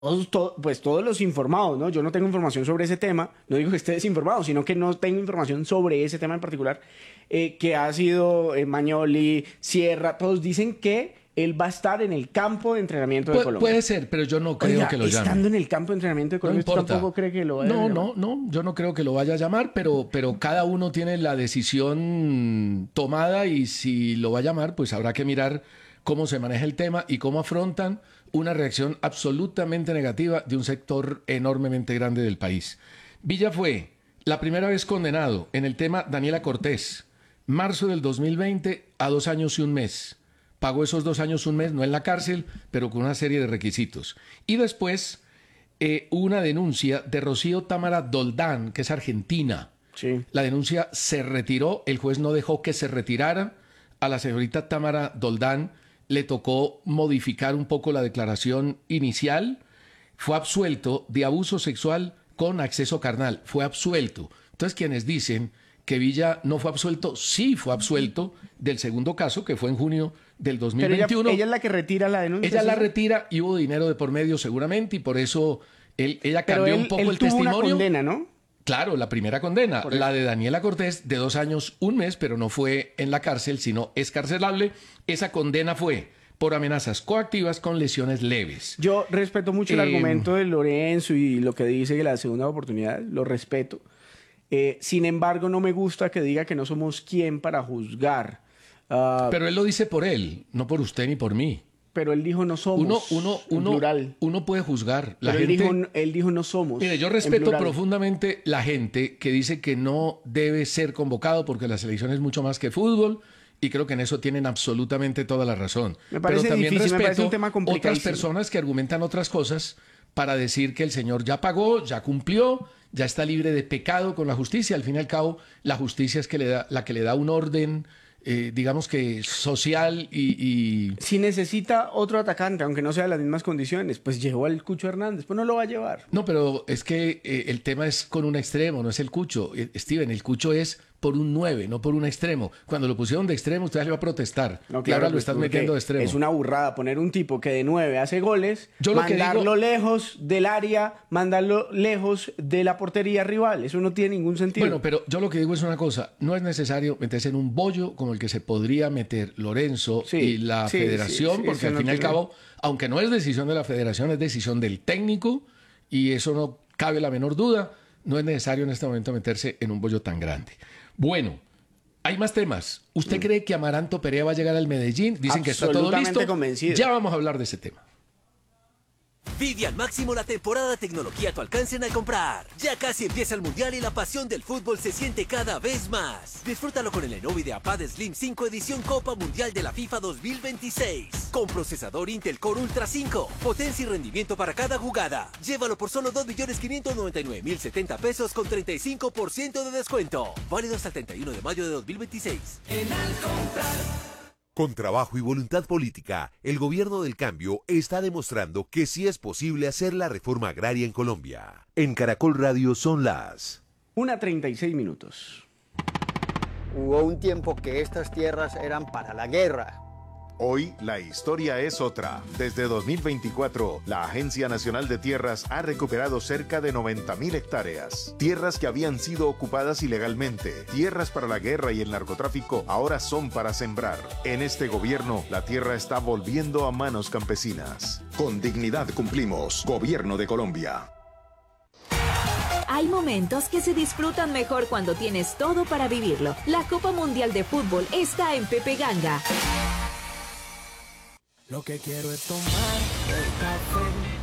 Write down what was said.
pues todos los informados, ¿no? Yo no tengo información sobre ese tema, no digo que esté desinformado, sino que no tengo información sobre ese tema en particular, que ha sido Magnoli, Sierra, todos dicen que él va a estar en el campo de entrenamiento de Colombia. Puede ser, pero yo no creo que lo llame. Estando en el campo de entrenamiento de Colombia, No ¿usted importa. tampoco cree que lo vaya a llamar? No, yo no creo que lo vaya a llamar, pero cada uno tiene la decisión tomada y si lo va a llamar, pues habrá que mirar cómo se maneja el tema y cómo afrontan una reacción absolutamente negativa de un sector enormemente grande del país. Villa fue la primera vez condenado en el tema Daniela Cortés, marzo del 2020 a 2 años y un mes. Pagó esos 2 años y un mes, no en la cárcel, pero con una serie de requisitos. Y después hubo una denuncia de Rocío Támara Doldán, que es argentina. Sí. La denuncia se retiró, el juez no dejó que se retirara. A la señorita Támara Doldán le tocó modificar un poco la declaración inicial. Fue absuelto de abuso sexual con acceso carnal. Fue absuelto. Entonces, quienes dicen que Villa no fue absuelto, sí fue absuelto del segundo caso, que fue en junio del Pero 2021. ella es la que retira la denuncia. Ella ¿sí? la retira y hubo dinero de por medio seguramente, y por eso ella Pero cambió un poco el tuvo testimonio. una condena, ¿no? Claro, la primera condena, Por eso. la de Daniela Cortés, de 2 años, un mes, pero no fue en la cárcel, sino escarcelable. Esa condena fue por amenazas coactivas con lesiones leves. Yo respeto mucho el argumento de Lorenzo y lo que dice que la segunda oportunidad, lo respeto. Sin embargo, no me gusta que diga que no somos quien para juzgar. Pero él lo dice por él, no por usted ni por mí. Pero él dijo no somos, en plural. Uno puede juzgar. La Pero gente, él dijo no somos. mire, yo en respeto plural. profundamente la gente que dice que no debe ser convocado porque la selección es mucho más que fútbol, y creo que en eso tienen absolutamente toda la razón. Me parece Pero también difícil, me parece respeto un tema otras complicadísimo. personas que argumentan otras cosas para decir que el señor ya pagó, ya cumplió, ya está libre de pecado con la justicia. Al fin y al cabo, la justicia es la que le da un orden, digamos que social y... Si necesita otro atacante, aunque no sea de las mismas condiciones, pues llevó al Cucho Hernández, pues no lo va a llevar. No, pero es que el tema es con un extremo, no es el Cucho. Steven, el Cucho es por un 9, no por un extremo. Cuando lo pusieron de extremo, usted le va a protestar. No, Y ahora lo pues, estás porque metiendo de extremo. Es una burrada poner un tipo que de 9 hace goles, Yo lo que mandarlo digo- lejos del área, mandarlo lejos de la portería rival. Eso no tiene ningún sentido. Bueno, pero yo lo que digo es una cosa, no es necesario meterse en un bollo como el que se podría meter Lorenzo Sí, y la sí, federación, sí, porque eso al no fin y al tiene- cabo, aunque no es decisión de la federación, es decisión del técnico, y eso no cabe la menor duda, no es necesario en este momento meterse en un bollo tan grande. Bueno, hay más temas. ¿Usted cree que Amaranto Perea va a llegar al Medellín? Dicen que está todo Absolutamente listo. convencido. Ya vamos a hablar de ese tema. Vive al máximo la temporada de tecnología a tu alcance en Al Comprar. Ya casi empieza el Mundial y la pasión del fútbol se siente cada vez más. Disfrútalo con el Lenovo IdeaPad Slim 5 edición Copa Mundial de la FIFA 2026. Con procesador Intel Core Ultra 5. Potencia y rendimiento para cada jugada. Llévalo por solo 2.599.070 pesos con 35% de descuento. Válido hasta el 31 de mayo de 2026. Con trabajo y voluntad política, el gobierno del cambio está demostrando que sí es posible hacer la reforma agraria en Colombia. En Caracol Radio son las 1:36. Hubo un tiempo que estas tierras eran para la guerra. Hoy la historia es otra. Desde 2024, la Agencia Nacional de Tierras ha recuperado cerca de 90.000 hectáreas. Tierras que habían sido ocupadas ilegalmente. Tierras para la guerra y el narcotráfico ahora son para sembrar. En este gobierno, la tierra está volviendo a manos campesinas. Con dignidad cumplimos. Gobierno de Colombia. Hay momentos que se disfrutan mejor cuando tienes todo para vivirlo. La Copa Mundial de Fútbol está en Pepe Ganga. Lo que quiero es tomar el café